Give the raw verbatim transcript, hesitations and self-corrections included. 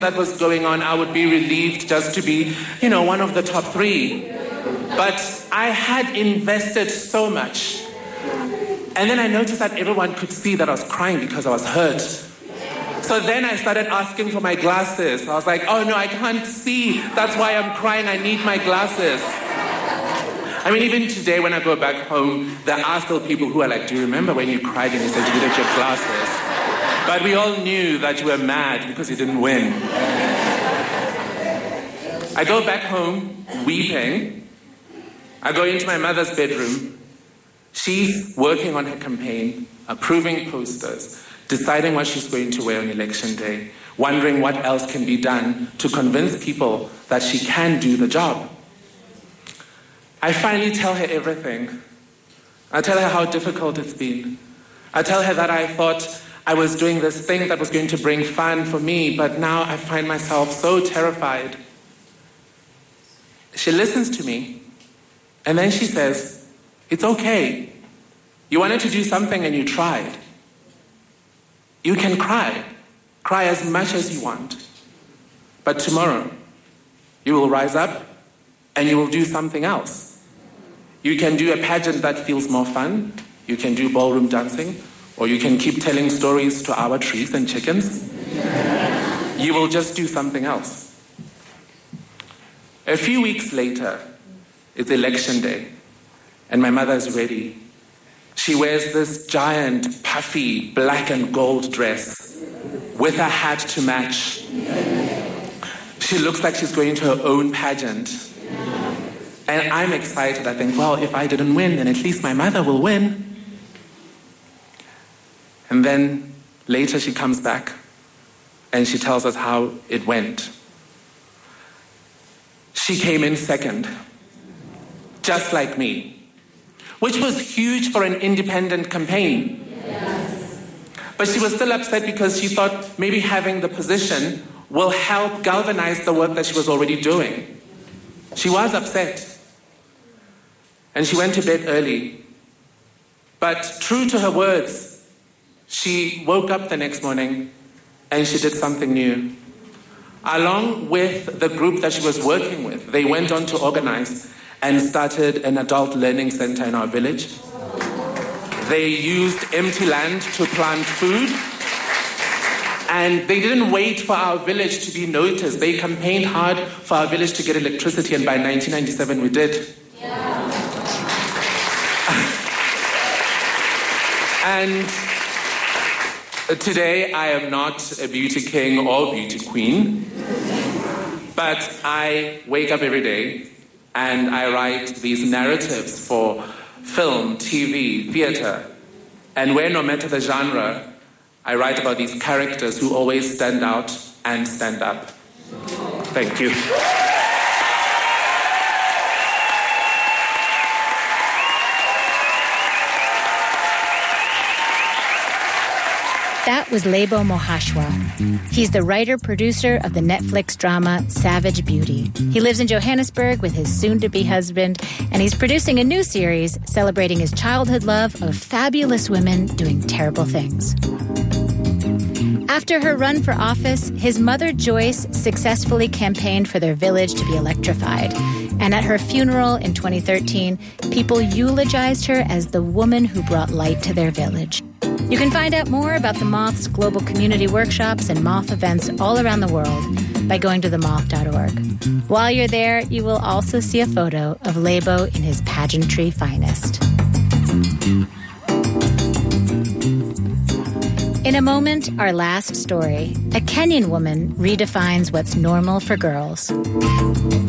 that was going on, I would be relieved just to be, you know, one of the top three. But I had invested so much. And then I noticed that everyone could see that I was crying because I was hurt. So then I started asking for my glasses. I was like, oh no, I can't see. That's why I'm crying. I need my glasses. I mean, even today when I go back home, there are still people who are like, do you remember when you cried and you said you needed your glasses? But we all knew that you were mad because you didn't win. I go back home weeping. I go into my mother's bedroom. She's working on her campaign, approving posters, deciding what she's going to wear on election day, wondering what else can be done to convince people that she can do the job. I finally tell her everything. I tell her how difficult it's been. I tell her that I thought I was doing this thing that was going to bring fun for me, but now I find myself so terrified. She listens to me, and then she says, it's okay. You wanted to do something and you tried. You can cry. Cry as much as you want. But tomorrow, you will rise up and you will do something else. You can do a pageant that feels more fun. You can do ballroom dancing. Or you can keep telling stories to our trees and chickens. You will just do something else. A few weeks later, it's election day, and my mother is ready. She wears this giant, puffy, black and gold dress with a hat to match. She looks like she's going to her own pageant. And I'm excited. I think, well, if I didn't win, then at least my mother will win. And then later she comes back and she tells us how it went. She came in second, just like me, which was huge for an independent campaign. Yes. But she was still upset because she thought maybe having the position will help galvanize the work that she was already doing. She was upset. And she went to bed early. But true to her words, she woke up the next morning and she did something new. Along with the group that she was working with, they went on to organize and started an adult learning center in our village. They used empty land to plant food. And they didn't wait for our village to be noticed. They campaigned hard for our village to get electricity, and by nineteen ninety-seven we did. Yeah. And today, I am not a beauty king or beauty queen, but I wake up every day and I write these narratives for film, T V, theater, and where no matter the genre, I write about these characters who always stand out and stand up. Thank you. That was Lebo Mohashwa. He's the writer-producer of the Netflix drama Savage Beauty. He lives in Johannesburg with his soon-to-be husband, and he's producing a new series celebrating his childhood love of fabulous women doing terrible things. After her run for office, his mother Joyce successfully campaigned for their village to be electrified. And at her funeral in twenty thirteen, people eulogized her as the woman who brought light to their village. You can find out more about the Moth's global community workshops and Moth events all around the world by going to the moth dot org. While you're there, you will also see a photo of Lebo in his pageantry finest. In a moment, our last story. A Kenyan woman redefines what's normal for girls.